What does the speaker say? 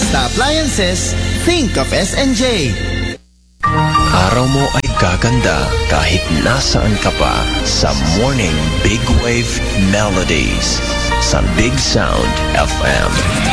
basta appliances, think of S&J. Araw mo ay gaganda kahit nasaan ka pa sa Morning Big Wave Melodies sa Big Sound FM.